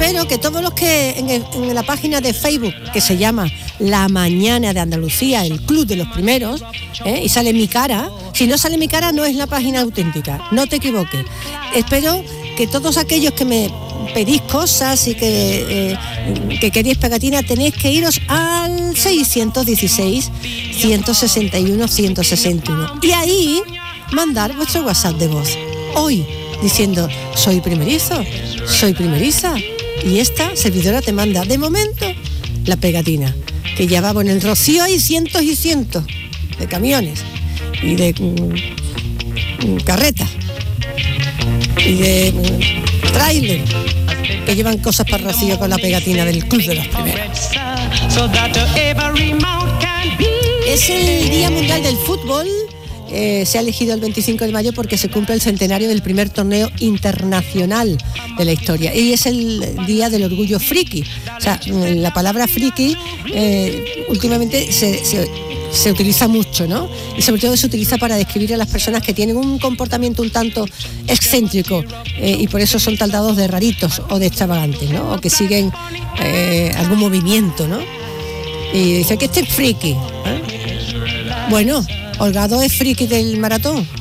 espero que todos los que en la página de Facebook, que se llama La Mañana de Andalucía, el Club de los Primeros, y sale mi cara, si no sale mi cara no es la página auténtica, no te equivoques. Espero que todos aquellos que me pedís cosas y que queréis pegatina, tenéis que iros al 616 161 161 y ahí mandar vuestro WhatsApp de voz hoy diciendo soy primerizo, soy primeriza, y esta servidora te manda de momento la pegatina, que ya va. En el Rocío hay cientos y cientos de camiones y de carretas y de tráiler que llevan cosas para Rocío con la pegatina del Club de los Primeros. Es el Día Mundial del Fútbol. Se ha elegido el 25 de mayo porque se cumple el centenario del primer torneo internacional de la historia, y es el día del orgullo friki. O sea, la palabra friki últimamente se utiliza mucho, ¿no? Y sobre todo se utiliza para describir a las personas que tienen un comportamiento un tanto excéntrico, y por eso son taldados de raritos o de extravagantes, ¿no? O que siguen algún movimiento, ¿no? Y dice que este es friki, ¿eh? Bueno, Holgado es friki del maratón.